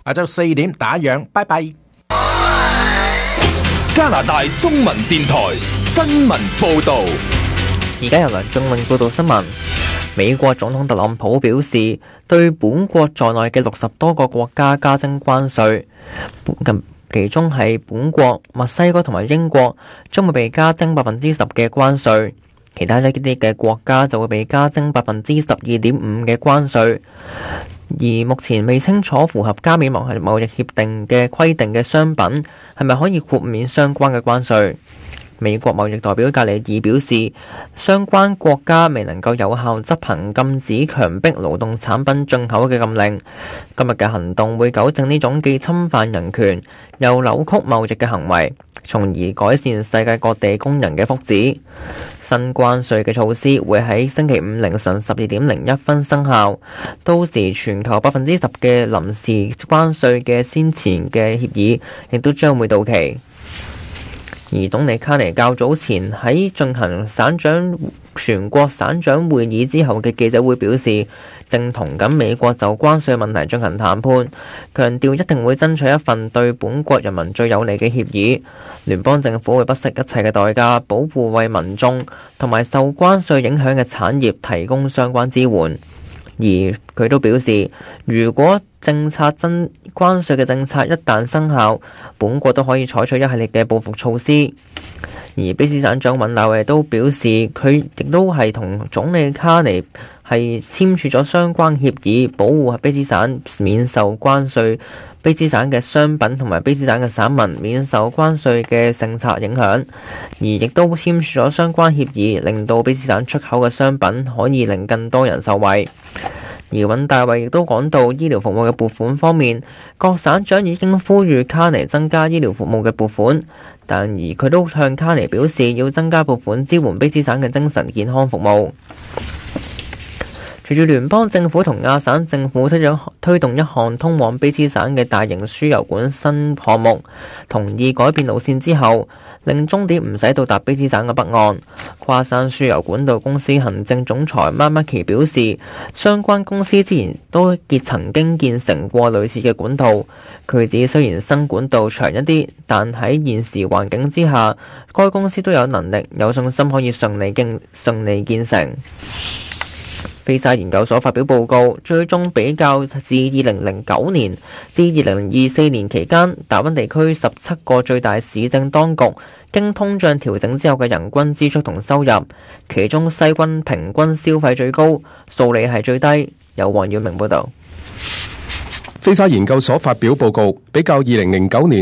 下晝4點打烊，拜拜。 加拿大中文電台新聞報導。 而家由梁仲永報道新聞。美國總統特朗普表示，對本國在內嘅60多個國家加徵關稅，其中係本國、墨西哥同埋英國將會被加徵10%嘅關稅，其他一啲嘅國家就會被加徵12.5%嘅關稅。而目前未清楚符合加美貿易協定嘅規定嘅商品係咪可以豁免相關嘅關稅。美國貿易代表格里爾表示，相關國家未能夠有效執行禁止強迫勞動產品進口嘅禁令。今日嘅行動會糾正呢種既侵犯人權又扭曲貿易嘅行為，從而改善世界各地工人嘅福祉。新關稅嘅措施會喺星期五凌晨12:01生效，到時全球10%嘅臨時關稅嘅先前嘅協議亦都將會到期。而總理卡尼較早前喺進行全國省長會議之後嘅記者會表示，正同緊美國就關稅問題進行談判，強調一定會爭取一份對本國人民最有利嘅協議。聯邦政府會不惜一切嘅代價保護為民眾同埋受關稅影響嘅產業提供相關支援。而佢都表示，如果關稅嘅政策一旦生效，本國都可以採取一系列嘅報復措施。而卑斯省長尹納維都表示，佢亦都係同總理卡尼係簽署咗相關協議，保護卑斯省免受關稅，卑斯省嘅商品同埋卑斯省嘅省民免受關稅嘅政策影響，而亦都簽署咗相關協議，令到卑斯省出口嘅商品可以令更多人受惠。而尹大衛亦都講到醫療服務嘅撥款方面，各省長已經呼籲卡尼增加醫療服務嘅撥款，但而佢都向卡尼表示要增加撥款支援卑斯省嘅精神健康服務。隨住聯邦政府同亞省政府推動一項通往卑斯省嘅大型輸油管新項目，同意改變路線之後，令終點唔使到達卑斯省嘅北岸。跨山輸油管道公司行政總裁馬馬奇表示，相關公司之前都曾經建成過類似嘅管道。佢指雖然新管道長一啲，但喺現時環境之下，該公司都有能力有信心可以順利建成。菲沙研究所發表報告，最終比較自2009年至2024年期間，大溫地區17個最大市政當局經通脹調整之後嘅人均支出同收入，其中西軍平均消費最高，數理係最低。由黃耀明報導。 菲沙研究所發表報告，比較2009年